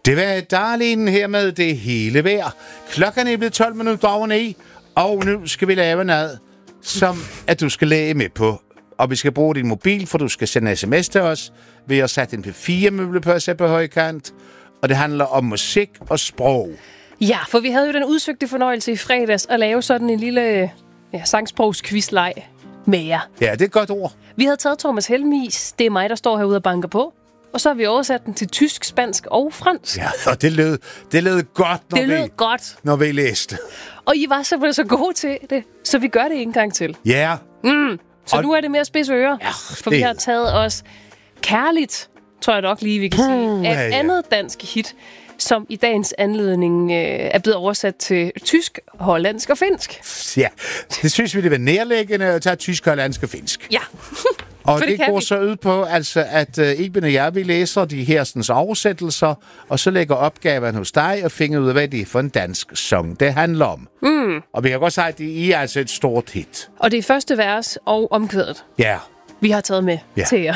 Det var Darlene her med det hele vejr. Klokken er blevet 12 minutter over 9, og nu skal vi lave noget, som at du skal lægge med på. Og vi skal bruge din mobil, for du skal sende sms til os. Vi har sat en P4-møble på at sætte på højkant, og det handler om musik og sprog. Ja, for vi havde jo den udsøgte fornøjelse i fredags at lave sådan en lille sangsprogs-quizleg med jer. Ja, det er et godt ord. Vi havde taget Thomas Helmis, det er mig, der står herude og banker på. Og så har vi oversat den til tysk, spansk og fransk. Ja, og det lød godt, når vi læste. Og I var simpelthen så gode til det, så vi gør det en gang til. Ja. Så nu er det mere spidse ører. Ja, for vi har taget os kærligt, tror jeg nok lige, vi kan sige, af et andet dansk hit, som i dagens anledning er blevet oversat til tysk, hollandsk og finsk. Ja, det synes vi, det var nærliggende at tage tysk, hollandsk og finsk. Ja. Og det går så ud på, altså, at Iben og jeg, vi læser de hersens oversættelser, og så lægger opgaven hos dig og finder ud af, hvad det er for en dansk sang, det handler om. Og vi kan godt sige, at det er altså et stort hit. Og det er første vers og omkvædet. Ja. Vi har taget med til jer.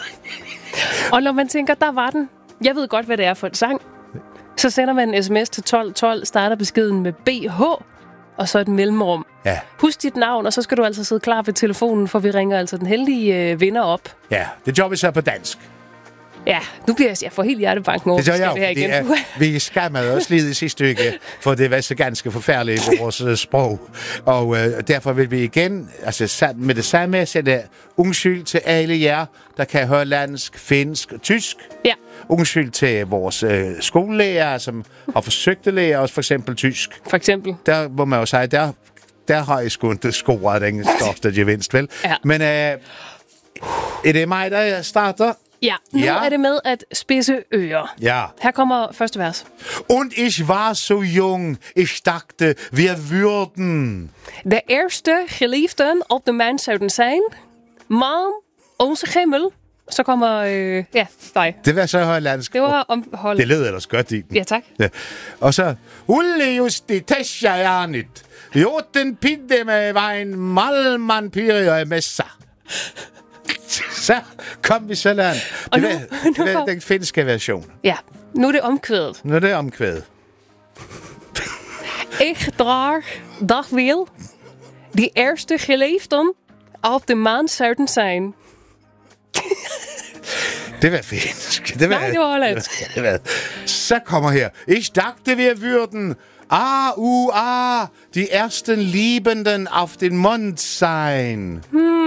Og når man tænker, der var den. Jeg ved godt, hvad det er for en sang. Så sender man en sms til 1212, starter beskeden med BH, og så et mellemrum. Ja. Husk dit navn, og så skal du altså sidde klar ved telefonen, for vi ringer altså den heldige vinder op. Ja, det gør vi så på dansk. Ja, nu bliver jeg for helt hjertebanken over. Det gør jeg jo, vi skammede os lidt i sidste uge, for det var så ganske forfærdeligt i vores sprog. Og derfor vil vi igen, altså med det samme, sætte undskyld til alle jer, der kan hollandsk, finsk og tysk. Ja. Undskyld til vores skolelærer, som har forsøgt at lære os for eksempel tysk. For eksempel. Der må man jo sige, der har I sgu ikke scoret den største gevinst, vel? Ja. Men er det mig, der starter? Ja, nu er det med at spidse ører. Ja. Her kommer første vers. Und ich war so jung, ich dachte, wir würden. De eerste geliefden op de maan zouden zijn, maar onze Himmel. Så kommer, dig. Det var så hollandsk. Det var om hollandsk. Det lød ellers godt i den. Ja, tak. Ja. Og så, Ulle justi tesjajanit, joten pidde med vejen, malman pyrer med sig. Så kom vi så land. Det var den finske version. Ja, nu er det omkvædet. Ich draag dag wil die eerste geliefden op de maan zouden zijn. Det var finsk. Nej, det var hollandsk. Så kommer her. Ich dachte, wir würden die ersten Liebenden auf den Mond sein.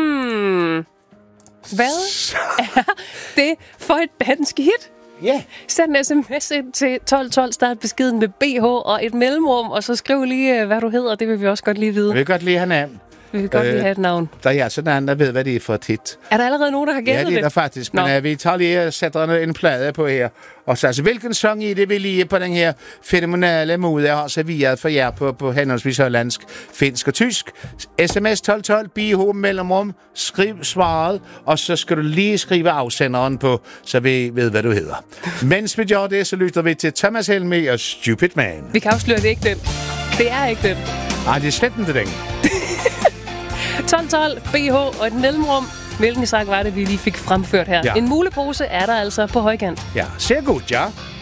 Hvad er det for et dansk hit? Ja. Send en sms ind til 1212, start beskeden med BH og et mellemrum, og så skriv lige, hvad du hedder. Det vil vi også godt lige vide. Vi vil godt lige have navn. Vi vil godt lige have et navn. Der er sådan en, der ved, hvad det er for et hit. Er der allerede nogen, der har gættet det? Ja, det er der faktisk. Men vi tager lige og sætter en plade på her. Og så altså, hvilken sang i det vil lige på den her fænomenale måde, jeg har serveret for jer på henholdsvis hollandsk, finsk og tysk. SMS 1212, BH mellemrum, skriv svaret, og så skal du lige skrive afsenderen på, så vi ved, hvad du hedder. Mens vi gør det, så lytter vi til Thomas Helmi og Stupid Man. Vi kan afsløre, det er ikke den. Det er ikke den. Nej, det er slet ikke den. 1212, BH og et mellemrum. Hvilken sang var det, vi lige fik fremført her? Ja. En mulepose er der altså på højkant. Ja, sehr gut, ja.